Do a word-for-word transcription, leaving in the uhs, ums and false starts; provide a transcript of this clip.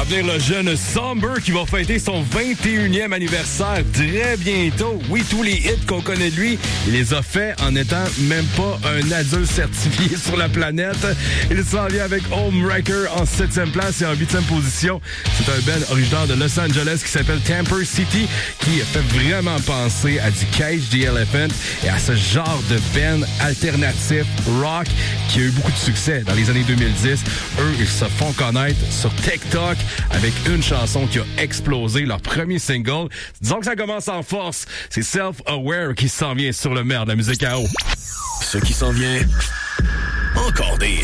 À venir le jeune Somber qui va fêter son vingt et unième anniversaire très bientôt. Oui, tous les hits qu'on connaît de lui, il les a fait en étant même pas un adulte certifié sur la planète. Il s'en vient avec Homewrecker en septième place et en huitième position. C'est un band originaire de Los Angeles qui s'appelle Tamper City qui fait vraiment penser à du Cage the Elephant et à ce genre de band alternatif rock qui a eu beaucoup de succès dans les années deux mille dix. Eux, ils se font connaître sur TikTok avec une chanson qui a explosé, leur premier single. Disons que ça commence en force. C'est Self-Aware qui s'en vient sur le maire de la musique à eau. Ce qui s'en vient, encore des